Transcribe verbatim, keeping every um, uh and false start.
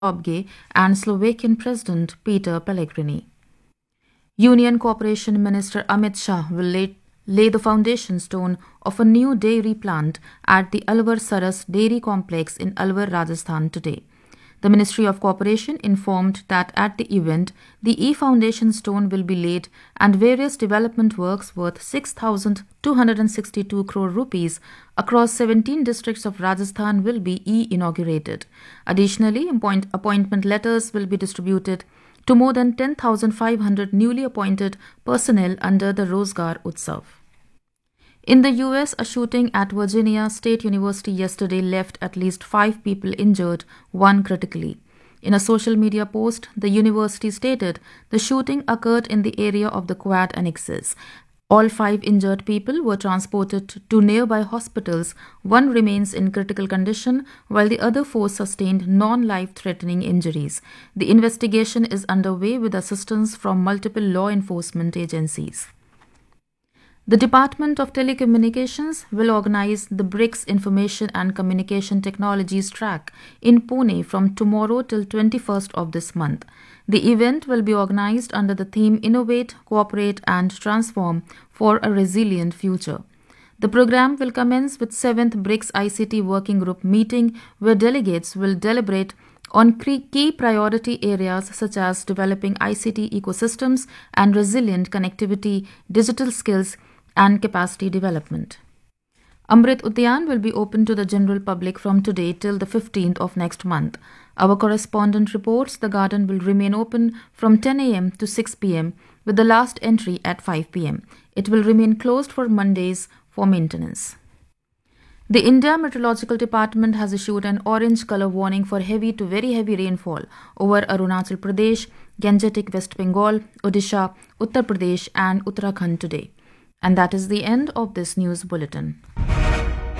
Skopje and Slovakian President Peter Pellegrini. Union Cooperation Minister Amit Shah will lay, lay the foundation stone of a new dairy plant at the Alwar Saras Dairy Complex in Alwar, Rajasthan today. The Ministry of Cooperation informed that at the event, the e-foundation stone will be laid and various development works worth six thousand two hundred sixty-two crore rupees across seventeen districts of Rajasthan will be e-inaugurated. Additionally, appoint- appointment letters will be distributed to more than ten thousand five hundred newly appointed personnel under the Rozgar Utsav. In the U S, a shooting at Virginia State University yesterday left at least five people injured, one critically. In a social media post, the university stated the shooting occurred in the area of the Quad Annexes. All five injured people were transported to nearby hospitals. One remains in critical condition, while the other four sustained non-life-threatening injuries. The investigation is underway with assistance from multiple law enforcement agencies. The Department of Telecommunications will organize the BRICS Information and Communication Technologies track in Pune from tomorrow till twenty-first of this month. The event will be organized under the theme Innovate, Cooperate and Transform for a Resilient Future. The program will commence with seventh BRICS I C T Working Group meeting, where delegates will deliberate on key priority areas such as developing I C T ecosystems and resilient connectivity, digital skills, and capacity development. Amrit Udyan will be open to the general public from today till the fifteenth of next month. Our correspondent reports the garden will remain open from ten a m to six p m with the last entry at five p m It will remain closed for Mondays for maintenance. The India Meteorological Department has issued an orange color warning for heavy to very heavy rainfall over Arunachal Pradesh, Gangetic West Bengal, Odisha, Uttar Pradesh and Uttarakhand today. And that is the end of this news bulletin.